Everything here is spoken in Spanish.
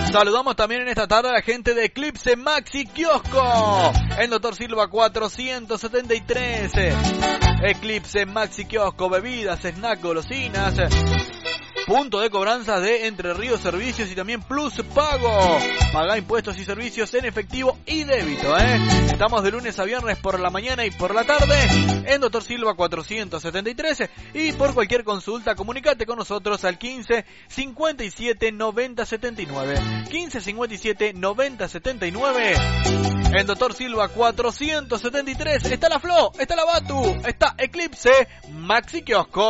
Saludamos también en esta tarde a la gente de Eclipse Maxi Kiosco, en Doctor Silva 473. Eclipse Maxi Kiosco, bebidas, snacks, golosinas, punto de cobranza de Entre Ríos Servicios y también Plus Pago. Pagá impuestos y servicios en efectivo y débito, Estamos de lunes a viernes por la mañana y por la tarde en Doctor Silva 473. Y por cualquier consulta, comunicate con nosotros al 15 57 90 79. 15 57 90 79. En Doctor Silva 473 está la Flo, está la Batu, está Eclipse Maxi Kiosco.